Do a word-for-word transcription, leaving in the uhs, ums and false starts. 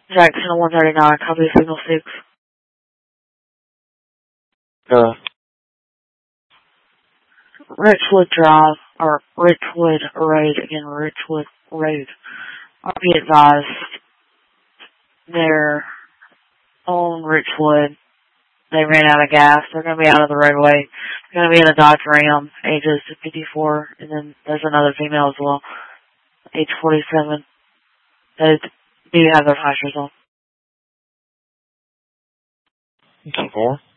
Jackson one thirty-nine, copy signal six. Uh, Richwood Drive, or Richwood Road, again, Richwood Road. I'll be advised, they're on Richwood. They ran out of gas. They're going to be out of the roadway. They're going to be in a Dodge Ram, ages fifty-four, and then there's another female as well, age forty-seven. They do have their flashers on. ten four.